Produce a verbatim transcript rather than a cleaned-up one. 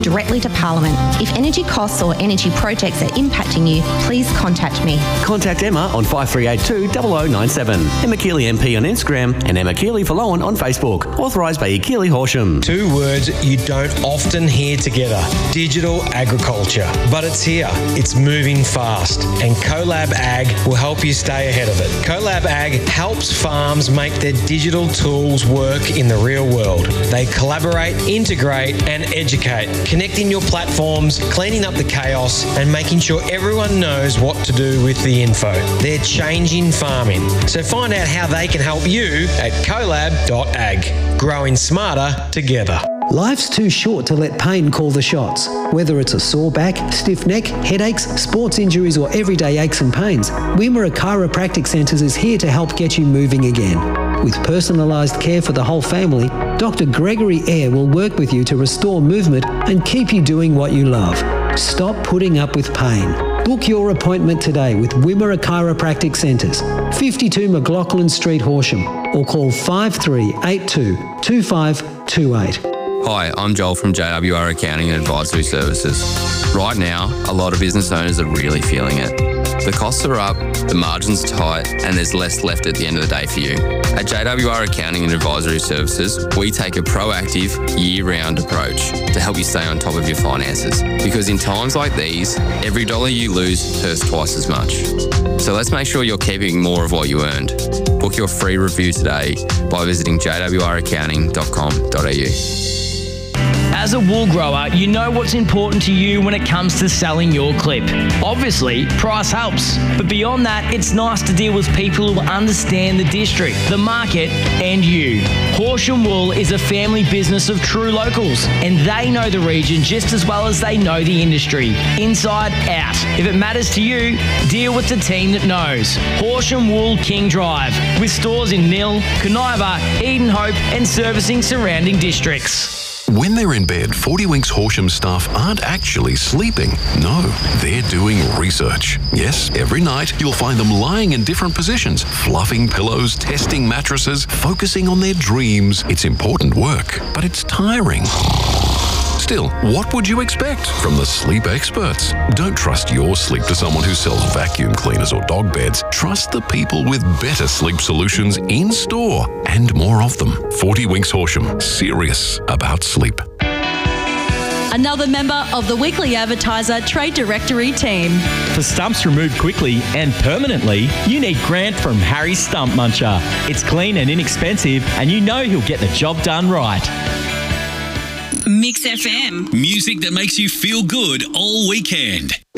directly to Parliament. If energy costs or energy projects are impacting you, please contact me. Contact Emma on five three eight two zero zero nine seven. Emma Keeley M P on Instagram and Emma Keeley for Lowen on Facebook. Authorised by Keeley Horsham. Two words you don't often hear together. Digital agriculture. But it's here. It's moving fast. And CoLab Ag will help you stay ahead of it. CoLab Ag helps farms make their digital tools work in the real world. They collaborate, integrate and educate, connecting your platforms, cleaning up the chaos and making sure everyone knows what to do with the info. They're changing farming. So find out how they can help you at colab dot ag. Growing smarter together. Life's too short to let pain call the shots. Whether it's a sore back, stiff neck, headaches, sports injuries or everyday aches and pains, Wimmera Chiropractic Centres is here to help get you moving again. With personalised care for the whole family, Doctor Gregory Eyre will work with you to restore movement and keep you doing what you love. Stop putting up with pain. Book your appointment today with Wimmera Chiropractic Centres, fifty-two McLaughlin Street, Horsham, or call five three eight two, two five two eight. Hi, I'm Joel from J W R Accounting and Advisory Services. Right now, a lot of business owners are really feeling it. The costs are up, the margin's tight, and there's less left at the end of the day for you. At J W R Accounting and Advisory Services, we take a proactive, year-round approach to help you stay on top of your finances. Because in times like these, every dollar you lose hurts twice as much. So let's make sure you're keeping more of what you earned. Book your free review today by visiting j w r accounting dot com dot a u. As a wool grower, you know what's important to you when it comes to selling your clip. Obviously, price helps. But beyond that, it's nice to deal with people who understand the district, the market, and you. Horsham Wool is a family business of true locals, and they know the region just as well as they know the industry, inside out. If it matters to you, deal with the team that knows. Horsham Wool King Drive, with stores in Mill, Coniva, Eden Hope, and servicing surrounding districts. When they're in bed, forty Winks Horsham staff aren't actually sleeping. No, they're doing research. Yes, every night you'll find them lying in different positions, fluffing pillows, testing mattresses, focusing on their dreams. It's important work, but it's tiring. Still, what would you expect from the sleep experts? Don't trust your sleep to someone who sells vacuum cleaners or dog beds. Trust the people with better sleep solutions in store and more of them. forty Winks Horsham, serious about sleep. Another member of the Weekly Advertiser Trade Directory team. For stumps removed quickly and permanently, you need Grant from Harry's Stump Muncher. It's clean and inexpensive, and you know he'll get the job done right. Mix F M. Music that makes you feel good all weekend.